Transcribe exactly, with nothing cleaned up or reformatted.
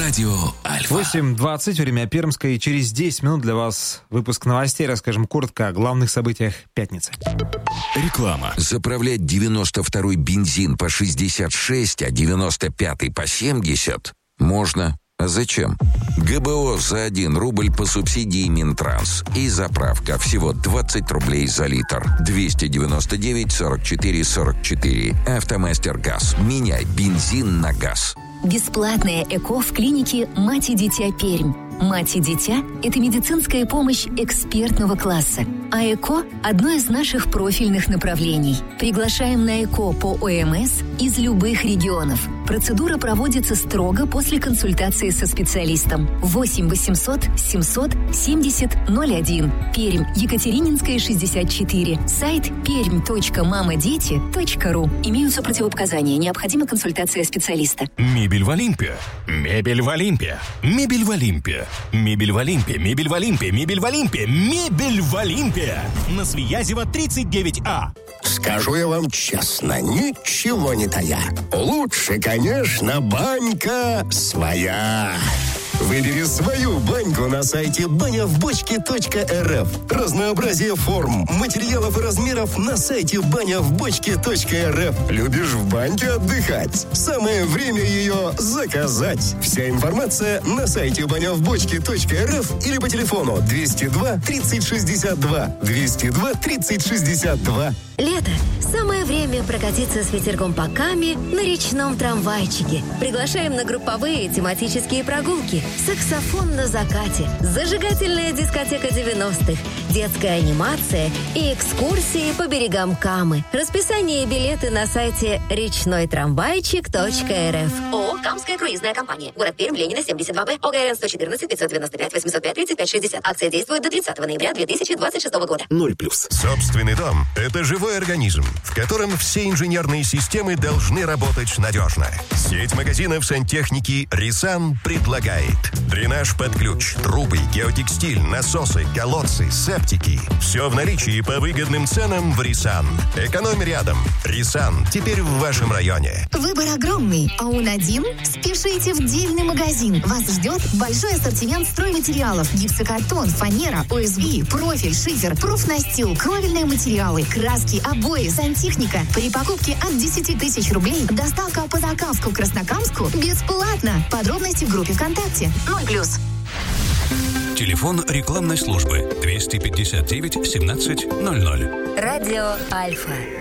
Радио Альфа. восемь двадцать, время Пермское. И через десять минут для вас выпуск новостей. Расскажем коротко о главных событиях пятницы. Реклама. Заправлять девяносто второй бензин по шестьдесят шесть, а девяносто пятый по семьдесят можно. А зачем? ГБО за один рубль по субсидии Минтранс. И заправка всего двадцать рублей за литр. двести девяносто девять сорок четыре сорок четыре. Автомастер Газ. Меняй бензин на газ. Бесплатное ЭКО в клинике «Мать и дитя Пермь». «Мать и дитя» — это медицинская помощь экспертного класса. А ЭКО — одно из наших профильных направлений. Приглашаем на ЭКО по ОМС из любых регионов. Процедура проводится строго после консультации со специалистом. восемь восемьсот семьсот семьдесят ноль один. Пермь, Екатерининская, шестьдесят четыре. Сайт пермь точка мамадети точка ру. Имеются противопоказания. Необходима консультация специалиста. Мебель в Олимпе. Мебель в Олимпе. Мебель в Олимпе. Мебель в Олимпе. Мебель в Олимпе. Мебель в Олимпе. Мебель в Олимпе. На Свиязева тридцать девять А. Скажу я вам честно, ничего не тая. Лучше, конечно, банька своя. Выбери свою баньку на сайте баня в бочке точка эр эф. Разнообразие форм, материалов и размеров на сайте баня в бочке точка эр эф. Любишь в баньке отдыхать? Самое время ее заказать. Вся информация на сайте баня в бочке точка эр эф или по телефону двести два тридцать шестьдесят два. двести два тридцать шестьдесят два. Лето. Самое время прокатиться с ветерком по Каме на речном трамвайчике. Приглашаем на групповые тематические прогулки. Саксофон на закате, зажигательная дискотека девяностых, детская анимация и экскурсии по берегам Камы. Расписание и билеты на сайте речной трамвайчик точка эр эф. ООО «Камская круизная компания». Город Пермь, Ленина, семьдесят два Б. ОГРН сто четырнадцать пятьсот девяносто пять восемьсот пять тридцать пять шестьдесят. Акция действует до тридцатого ноября две тысячи двадцать шестого года. Ноль плюс. Собственный дом – это живой организм, в котором все инженерные системы должны работать надежно. Сеть магазинов сантехники «Рисан» предлагает дренаж под ключ, трубы, геотекстиль, насосы, колодцы, септики. Все в наличии по выгодным ценам в «Рисан». Экономь рядом. «Рисан» теперь в вашем районе. Выбор огромный, а он один? Спешите в дельный магазин. Вас ждет большой ассортимент стройматериалов: гипсокартон, фанера, о эс би, профиль, шифер, профнастил, кровельные материалы, краски, обои, сантехника. При покупке от десять тысяч рублей доставка по заказу Краснокамску бесплатно. Подробности в группе ВКонтакте. Ноль плюс. Телефон рекламной службы двести пятьдесят девять семнадцать ноль ноль. Радио Альфа.